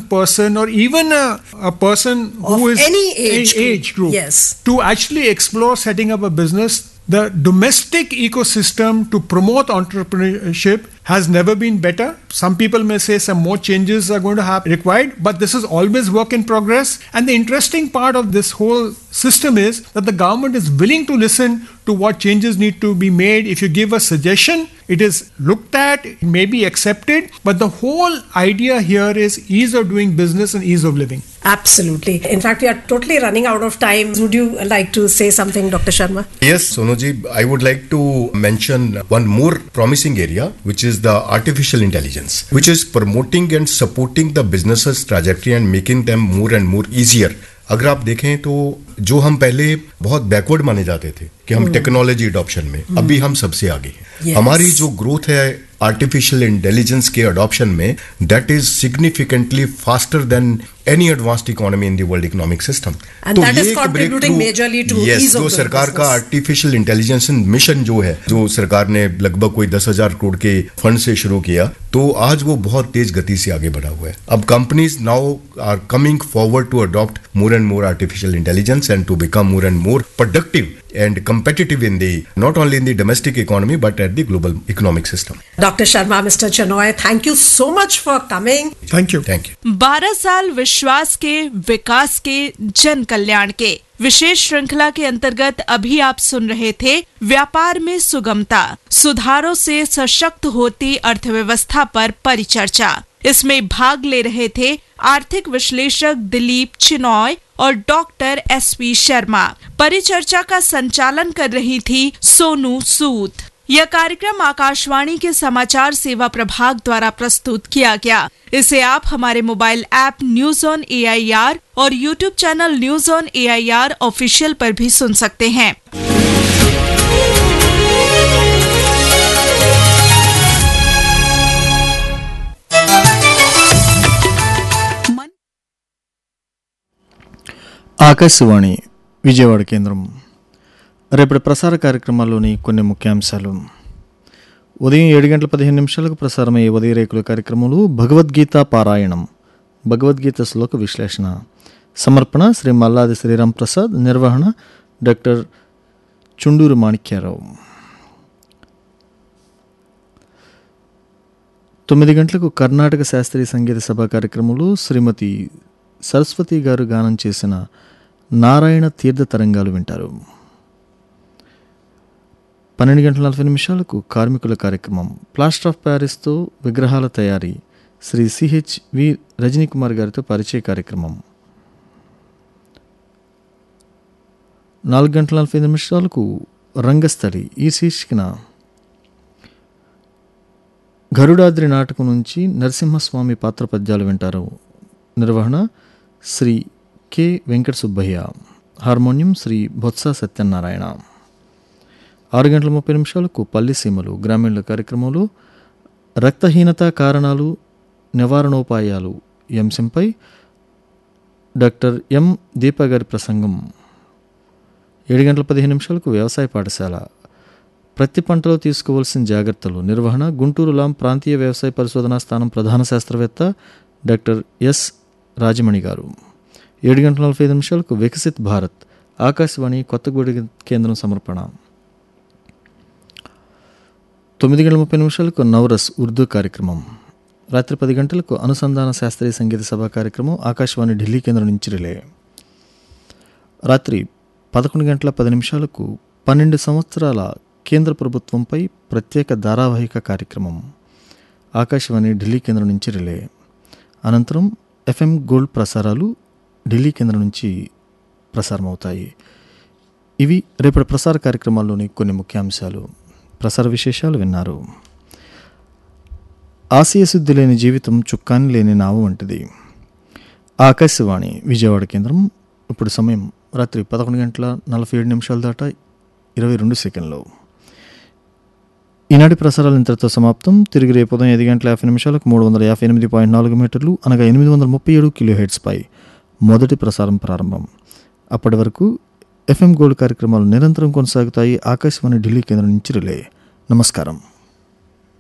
person or even a person who is any age group yes, to actually explore setting up a business. The domestic ecosystem to promote entrepreneurship has never been better. Some people may say some more changes are going to have required, but this is always work in progress. And the interesting part of this whole system is that the government is willing to listen to what changes need to be made. If you give a suggestion, it is looked at, it may be accepted, but the whole idea here is ease of doing business and ease of living. Absolutely. In fact, we are totally running out of time. Would you like to say something, Dr. Sharma? Yes, Sonuji, I would like to mention one more promising area, which is the artificial intelligence, which is promoting and supporting the businesses trajectory and making them more and more easier. अगर आप देखें तो जो हम पहले बहुत backward माने जाते थे कि हम टेक्नोलॉजी अडॉप्शन में, अभी हम सबसे आगे हैं. हमारी जो ग्रोथ है आर्टिफिशियल इंटेलिजेंस के अडॉप्शन में, that is significantly faster than any advanced economy in the world economic system. And that is contributing majorly to ease of जो the सरकार business. का आर्टिफिशियल इंटेलिजेंस मिशन जो है, जो सरकार ने लगभग कोई 10,000 करोड़ के फंड से शुरू किया, तो आज वो बहुत तेज गति से आगे बढ़ा हुआ है. अब companies now are coming forward to adopt more and more artificial intelligence and to become more and more productive and competitive in the not only in the domestic economy but at the global economic system. Dr. Sharma, Mr. Chenoy, thank you so much for coming. Thank you. 12 साल विश्वास के, विकास के, जन कल्याण के विशेष श्रृंखला के अंतर्गत अभी आप सुन रहे थे व्यापार में सुगमता, सुधारों से सशक्त होती अर्थव्यवस्था पर परिचर्चा. इसमें भाग ले रहे थे आर्थिक विश्लेषक दिलीप चिनॉय और डॉक्टर एसपी शर्मा. परिचर्चा का संचालन कर रही थी सोनू सूद. यह कार्यक्रम आकाशवाणी के समाचार सेवा प्रभाग द्वारा प्रस्तुत किया गया. इसे आप हमारे mobile app news on AIR और YouTube channel news on AIR official पर भी सुन सकते हैं. ఆకాశవాణి విజయవాడ కేంద్రం. రేపటి ప్రసార కార్యక్రమాల్లోని కొన్ని ముఖ్యాంశాలు. ఉదయం 7:15 ప్రసారమయ్యే ఉదయరేకుల కార్యక్రమంలో భగవద్గీత పారాయణం, భగవద్గీత శ్లోక విశ్లేషణ. సమర్పణ శ్రీ మల్లాది శ్రీరామ్ ప్రసాద్. నిర్వహణ డాక్టర్ చుండూరు మాణిక్యారావు. 9 గంటలకు కర్ణాటక శాస్త్రీయ సంగీత సభ కార్యక్రమంలో శ్రీమతి సరస్వతి గారు గానం చేసిన నారాయణ తీర్థ తరంగాలు వింటారు. 12:40 కార్మికుల కార్యక్రమం. ప్లాస్టర్ ఆఫ్ ప్యారిస్తో విగ్రహాల తయారీ, శ్రీ CHV రజనీకుమార్ గారితో పరిచయ కార్యక్రమం. 4:45 రంగస్థలి ఈ శీర్షికన గరుడాద్రి నాటకం నుంచి నరసింహస్వామి పాత్ర పద్యాలు వింటారు. నిర్వహణ శ్రీ కె వెంకట సుబ్బయ్య. హార్మోనియం శ్రీ బొత్స సత్యనారాయణ. 6:30 పల్లిసీమలు గ్రామీణ కార్యక్రమంలో రక్తహీనత కారణాలు, నివారణోపాయాలు ఈ అంశంపై డాక్టర్ ఎం దీప గారి ప్రసంగం. 7:15 వ్యవసాయ పాఠశాల, ప్రతి పంటలో తీసుకోవాల్సిన జాగ్రత్తలు. నిర్వహణ గుంటూరు లాం ప్రాంతీయ వ్యవసాయ పరిశోధనా స్థానం ప్రధాన శాస్త్రవేత్త డాక్టర్ ఎస్ రాజమణి గారు. 7:45 వికసిత్ భారత్, ఆకాశవాణి కొత్తగూడెం కేంద్రం సమర్పణ. 9:30 నవరస్ ఉర్దూ కార్యక్రమం. రాత్రి 10 గంటలకు అనుసంధాన శాస్త్రీయ సంగీత సభ కార్యక్రమం ఆకాశవాణి ఢిల్లీ కేంద్రం నుంచి రిలే. రాత్రి 11:10 12 సంవత్సరాల కేంద్ర ప్రభుత్వంపై ప్రత్యేక ధారావాహిక కార్యక్రమం ఆకాశవాణి ఢిల్లీ కేంద్రం నుంచి రిలే. అనంతరం FM గోల్డ్ ప్రసారాలు ఢిల్లీ కేంద్రం నుంచి ప్రసారమవుతాయి. ఇవి రేపటి ప్రసార కార్యక్రమాల్లోని కొన్ని ముఖ్యాంశాలు. ప్రసార విశేషాలు విన్నారు. ఆశయశుద్ధి లేని జీవితం చుక్కాని లేని నావ వంటిది. ఆకాశవాణి విజయవాడ కేంద్రం. ఇప్పుడు సమయం రాత్రి 11:47 దాటా 22 సెకండ్లు. ఈనాటి ప్రసారాలు ఇంతటితో సమాప్తం. తిరిగి రేపు ఉదయం 5:50 358.4 మీటర్లు అనగా 837 కిలోహెర్ట్జ్ పై మొదటి ప్రసారం ప్రారంభం. అప్పటి వరకు FM గోల్డ్ కార్యక్రమాలు నిరంతరం కొనసాగుతాయి. ఆకాశవాణి ఢిల్లీ కేంద్రం నుంచి రిలే. నమస్కారం.